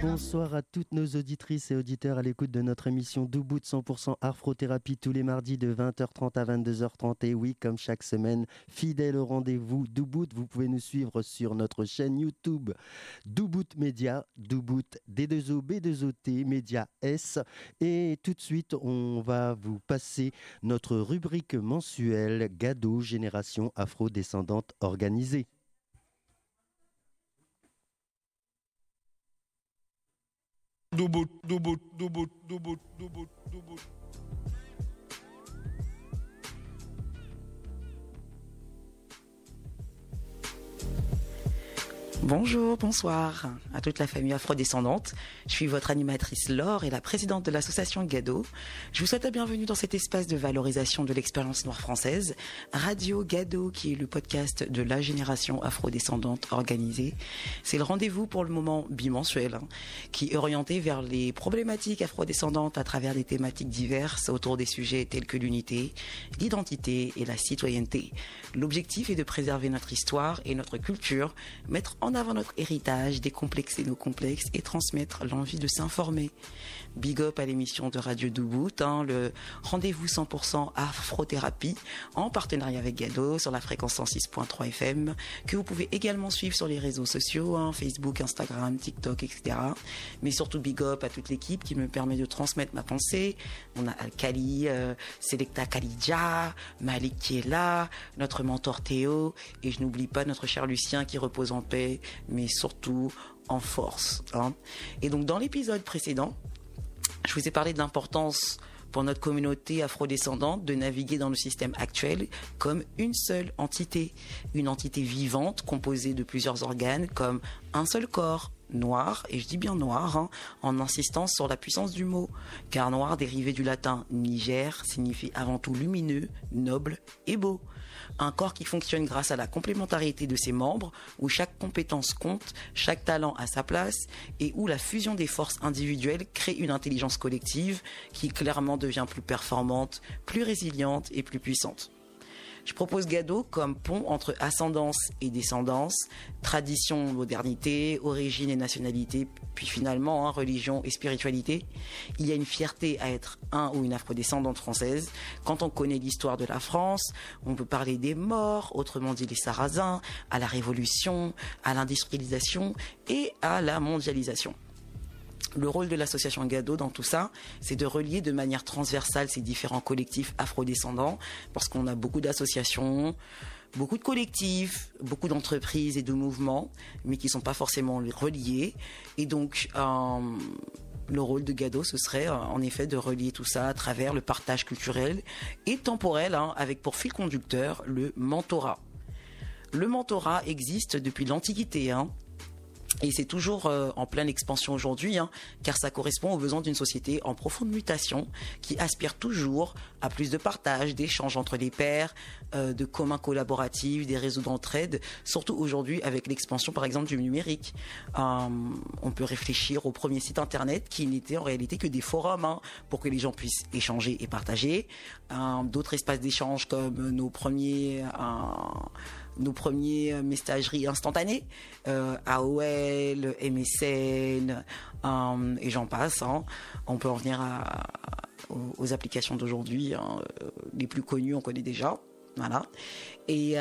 Bonsoir à toutes nos auditrices et auditeurs à l'écoute de notre émission Doubout 100% Afrothérapie tous les mardis de 20h30 à 22h30. Et oui, comme chaque semaine, fidèle au rendez-vous Doubout, vous pouvez nous suivre sur notre chaîne YouTube Doubout Média, Doubout D2O B2OT Média S. Et tout de suite, on va vous passer notre rubrique mensuelle Gado Génération Afro-Descendante Organisée. Doubout, Doubout, Doubout, Doubout, Doubout, Doubout. Bonjour, bonsoir à toute la famille afrodescendante. Je suis votre animatrice Laure et la présidente de l'association Gado. Je vous souhaite la bienvenue dans cet espace de valorisation de l'expérience noire française. Radio Gado, qui est le podcast de la génération afrodescendante organisée. C'est le rendez-vous pour le moment bimensuel, qui est orienté vers les problématiques afrodescendantes à travers des thématiques diverses autour des sujets tels que l'unité, l'identité et la citoyenneté. L'objectif est de préserver notre histoire et notre culture, mettre en avant notre héritage, décomplexer nos complexes et transmettre l'envie de s'informer. Big up à l'émission de Radio Doubout, le rendez-vous 100% Afrothérapie, en partenariat avec Gado sur la fréquence 106.3 FM, que vous pouvez également suivre sur les réseaux sociaux, Facebook, Instagram, TikTok, etc. Mais surtout big up à toute l'équipe qui me permet de transmettre ma pensée. On a Alkali, Selecta Khalidja, Malik qui est là, notre mentor Théo, et je n'oublie pas notre cher Lucien qui repose en paix, mais surtout en force. Et donc dans l'épisode précédent, je vous ai parlé de l'importance pour notre communauté afrodescendante de naviguer dans le système actuel comme une seule entité, une entité vivante composée de plusieurs organes comme un seul corps, noir, et je dis bien noir, en insistant sur la puissance du mot, car noir dérivé du latin Niger signifie avant tout lumineux, noble et beau. Un corps qui fonctionne grâce à la complémentarité de ses membres, où chaque compétence compte, chaque talent a sa place, et où la fusion des forces individuelles crée une intelligence collective qui clairement devient plus performante, plus résiliente et plus puissante. Je propose Gado comme pont entre ascendance et descendance, tradition, modernité, origine et nationalité, puis finalement religion et spiritualité. Il y a une fierté à être un ou une afrodescendante française. Quand on connaît l'histoire de la France, on peut parler des morts, autrement dit les Sarrasins, à la Révolution, à l'industrialisation et à la mondialisation. Le rôle de l'association Gado dans tout ça, c'est de relier de manière transversale ces différents collectifs afrodescendants, parce qu'on a beaucoup d'associations, beaucoup de collectifs, beaucoup d'entreprises et de mouvements, mais qui ne sont pas forcément reliés. Et donc, le rôle de Gado, ce serait en effet de relier tout ça à travers le partage culturel et temporel, avec pour fil conducteur le mentorat. Le mentorat existe depuis l'Antiquité, et c'est toujours en pleine expansion aujourd'hui, car ça correspond aux besoins d'une société en profonde mutation qui aspire toujours à plus de partage, d'échanges entre les pairs, de communs collaboratifs, des réseaux d'entraide, surtout aujourd'hui avec l'expansion par exemple du numérique. On peut réfléchir au premier site internet qui n'était en réalité que des forums pour que les gens puissent échanger et partager. D'autres espaces d'échange comme nos premiers messageries instantanées, AOL, MSN, et j'en passe. On peut en venir aux applications d'aujourd'hui, les plus connues, on connaît déjà. Voilà. Et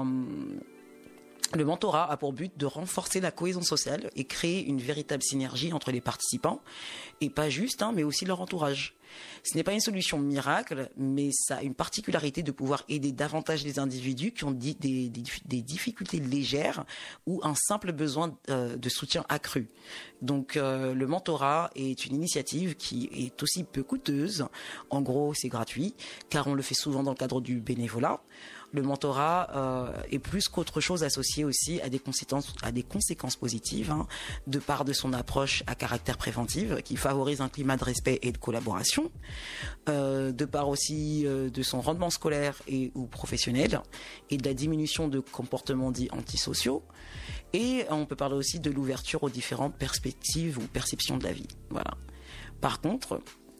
le mentorat a pour but de renforcer la cohésion sociale et créer une véritable synergie entre les participants, et pas juste, mais aussi leur entourage. Ce n'est pas une solution miracle, mais ça a une particularité de pouvoir aider davantage les individus qui ont des difficultés légères ou un simple besoin de soutien accru. Donc le mentorat est une initiative qui est aussi peu coûteuse. En gros, c'est gratuit, car on le fait souvent dans le cadre du bénévolat. Le mentorat est plus qu'autre chose associé aussi à des conséquences positives, de par de son approche à caractère préventif qui favorise un climat de respect et de collaboration, de par aussi de son rendement scolaire ou professionnel, et de la diminution de comportements dits antisociaux. Et on peut parler aussi de l'ouverture aux différentes perspectives ou perceptions de la vie. Voilà. Par contre,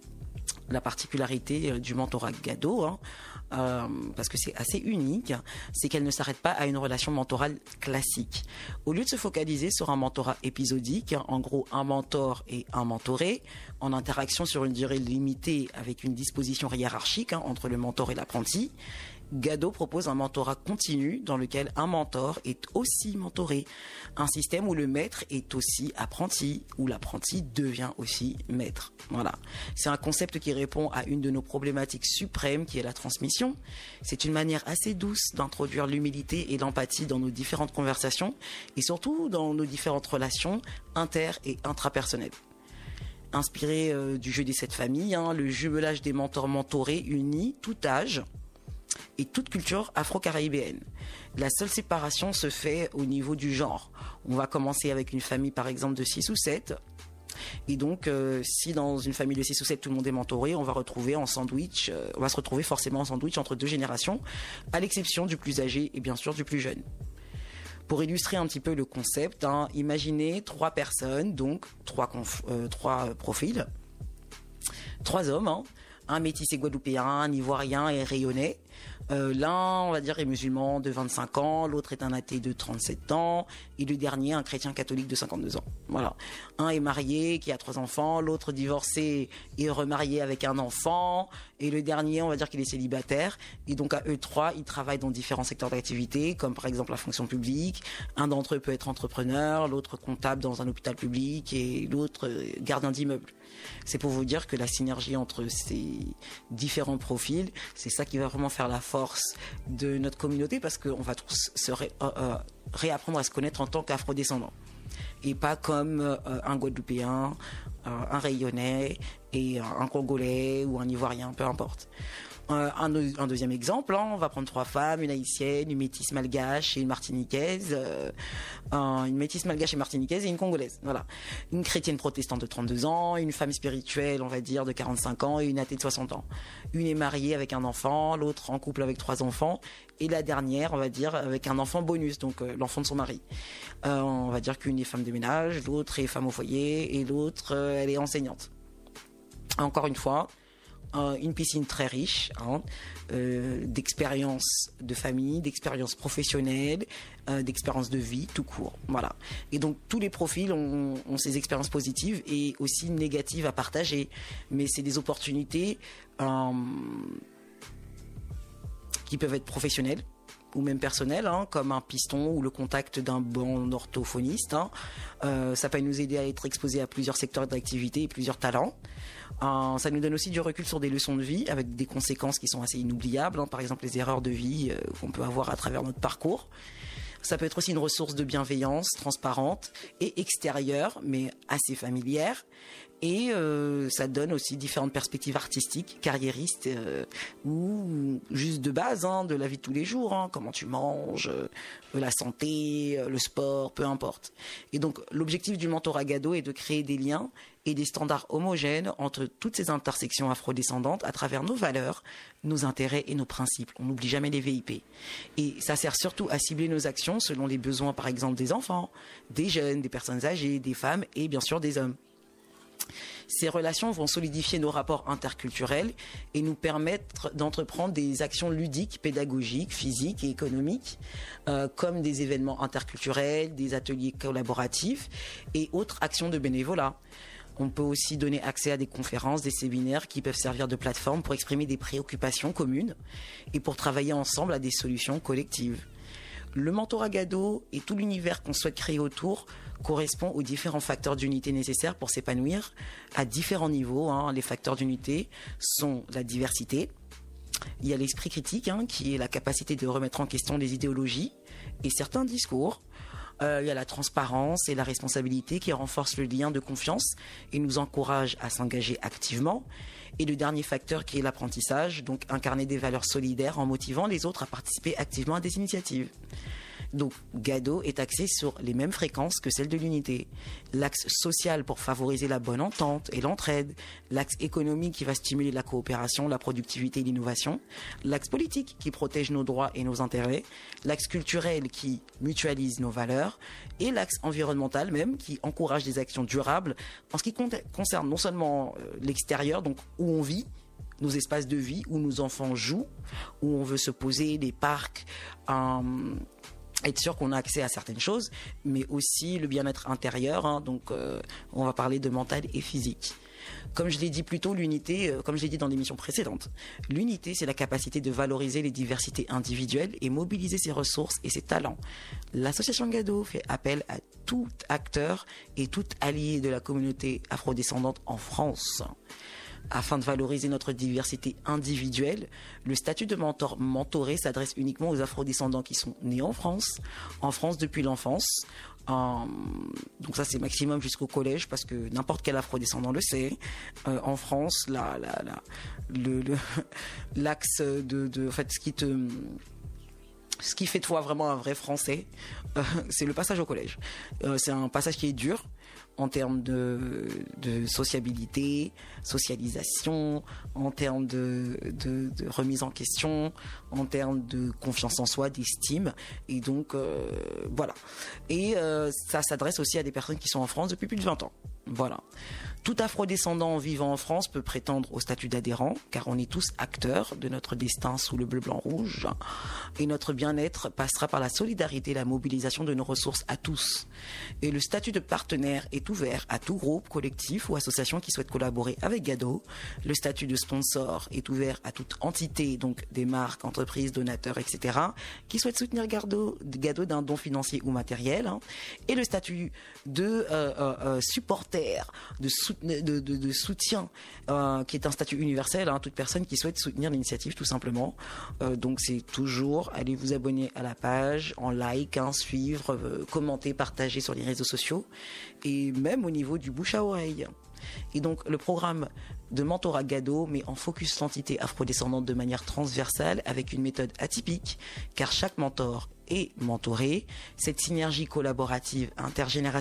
la particularité du mentorat GADO, parce que c'est assez unique, c'est qu'elle ne s'arrête pas à une relation mentorale classique. Au lieu de se focaliser sur un mentorat épisodique, en gros un mentor et un mentoré, en interaction sur une durée limitée avec une disposition hiérarchique entre le mentor et l'apprenti, GADO propose un mentorat continu dans lequel un mentor est aussi mentoré. Un système où le maître est aussi apprenti, où l'apprenti devient aussi maître. Voilà. C'est un concept qui répond à une de nos problématiques suprêmes qui est la transmission. C'est une manière assez douce d'introduire l'humilité et l'empathie dans nos différentes conversations et surtout dans nos différentes relations inter- et intrapersonnelles. Inspiré du jeu des 7 familles, le jumelage des mentors mentorés unit tout âge et toute culture afro-caribéenne. La seule séparation se fait au niveau du genre. On va commencer avec une famille par exemple de 6 ou 7. Et donc, si dans une famille de 6 ou 7 tout le monde est mentoré, on va se retrouver forcément en sandwich entre 2 générations, à l'exception du plus âgé et bien sûr du plus jeune. Pour illustrer un petit peu le concept, imaginez 3 personnes, donc 3 profils, 3 hommes, un métissé guadeloupéen, un ivoirien et rayonnais. L'un, on va dire, est musulman de 25 ans, l'autre est un athée de 37 ans, et le dernier, un chrétien catholique de 52 ans. Voilà. Un est marié, qui a 3 enfants, l'autre divorcé et remarié avec un enfant, et le dernier, on va dire qu'il est célibataire. Et donc, à eux 3, ils travaillent dans différents secteurs d'activité, comme par exemple la fonction publique. Un d'entre eux peut être entrepreneur, l'autre comptable dans un hôpital public, et l'autre gardien d'immeuble. C'est pour vous dire que la synergie entre ces différents profils, c'est ça qui va vraiment faire la force de notre communauté, parce qu'on va tous réapprendre à se connaître en tant qu'afrodescendants. Et pas comme un Guadeloupéen, un Rayonnais et un Congolais ou un Ivoirien, peu importe. Un deuxième exemple, on va prendre 3 femmes, une haïtienne, une métisse malgache et une martiniquaise, une métisse malgache et martiniquaise et une congolaise. Voilà. Une chrétienne protestante de 32 ans, une femme spirituelle, on va dire, de 45 ans et une athée de 60 ans. Une est mariée avec un enfant, l'autre en couple avec 3 enfants et la dernière, on va dire, avec un enfant bonus, donc l'enfant de son mari. On va dire qu'une est femme de ménage, l'autre est femme au foyer et l'autre, elle est enseignante. Encore une fois, une piscine très riche d'expériences de famille, d'expériences professionnelles, d'expériences de vie tout court. Voilà. Et donc tous les profils ont ces expériences positives et aussi négatives à partager. Mais c'est des opportunités qui peuvent être professionnelles ou même personnelles, comme un piston ou le contact d'un bon orthophoniste. Ça peut nous aider à être exposés à plusieurs secteurs d'activité et plusieurs talents. Ça nous donne aussi du recul sur des leçons de vie avec des conséquences qui sont assez inoubliables, par exemple les erreurs de vie qu'on peut avoir à travers notre parcours. Ça peut être aussi une ressource de bienveillance transparente et extérieure, mais assez familière. Et ça donne aussi différentes perspectives artistiques, carriéristes ou juste de base, de la vie de tous les jours, comment tu manges, la santé, le sport, peu importe. Et donc l'objectif du mentorat GADO est de créer des liens et des standards homogènes entre toutes ces intersections afrodescendantes à travers nos valeurs, nos intérêts et nos principes. On n'oublie jamais les VIP. Et ça sert surtout à cibler nos actions selon les besoins, par exemple, des enfants, des jeunes, des personnes âgées, des femmes et bien sûr des hommes. Ces relations vont solidifier nos rapports interculturels et nous permettre d'entreprendre des actions ludiques, pédagogiques, physiques et économiques, comme des événements interculturels, des ateliers collaboratifs et autres actions de bénévolat. On peut aussi donner accès à des conférences, des séminaires qui peuvent servir de plateforme pour exprimer des préoccupations communes et pour travailler ensemble à des solutions collectives. Le mentorat GADO et tout l'univers qu'on souhaite créer autour correspond aux différents facteurs d'unité nécessaires pour s'épanouir à différents niveaux. Les facteurs d'unité sont la diversité, il y a l'esprit critique, qui est la capacité de remettre en question les idéologies et certains discours. Il y a la transparence et la responsabilité qui renforcent le lien de confiance et nous encouragent à s'engager activement. Et le dernier facteur qui est l'apprentissage, donc incarner des valeurs solidaires en motivant les autres à participer activement à des initiatives. Donc Gado est axé sur les mêmes fréquences que celles de l'unité. L'axe social pour favoriser la bonne entente et l'entraide. L'axe économique qui va stimuler la coopération, la productivité et l'innovation. L'axe politique qui protège nos droits et nos intérêts. L'axe culturel qui mutualise nos valeurs. Et l'axe environnemental même qui encourage des actions durables en ce qui concerne non seulement l'extérieur, donc où on vit, nos espaces de vie, où nos enfants jouent, où on veut se poser, les parcs, être sûr qu'on a accès à certaines choses, mais aussi le bien-être intérieur, donc on va parler de mental et physique. Comme je l'ai dit plus tôt, l'unité, comme je l'ai dit dans l'émission précédente, l'unité, c'est la capacité de valoriser les diversités individuelles et mobiliser ses ressources et ses talents. L'association Gado fait appel à tout acteur et tout allié de la communauté afrodescendante en France. Afin de valoriser notre diversité individuelle, le statut de mentoré s'adresse uniquement aux afrodescendants qui sont nés en France depuis l'enfance. Donc ça c'est maximum jusqu'au collège parce que n'importe quel afrodescendant le sait. En France, l'axe en fait ce qui fait de toi vraiment un vrai Français, c'est le passage au collège. C'est un passage qui est dur en termes de sociabilité, socialisation, en termes de remise en question, en termes de confiance en soi, d'estime. Et donc, voilà. Et ça s'adresse aussi à des personnes qui sont en France depuis plus de 20 ans. Voilà. Tout afrodescendant vivant en France peut prétendre au statut d'adhérent, car on est tous acteurs de notre destin sous le bleu, blanc, rouge. Et notre bien-être passera par la solidarité et la mobilisation de nos ressources à tous. Et le statut de partenaire est ouvert à tout groupe, collectif ou association qui souhaite collaborer avec Gado. Le statut de sponsor est ouvert à toute entité, donc des marques, entreprises, donateurs, etc., qui souhaitent soutenir Gado d'un don financier ou matériel. Et le statut de supporter, de soutien, qui est un statut universel à toute personne qui souhaite soutenir l'initiative tout simplement. Donc c'est toujours, allez vous abonner à la page, en like, suivre, commenter, partager sur les réseaux sociaux et même au niveau du bouche à oreille. Et donc le programme de mentorat Gado met en focus l'entité afrodescendante de manière transversale avec une méthode atypique car chaque mentor est mentoré. Cette synergie collaborative intergénérationnelle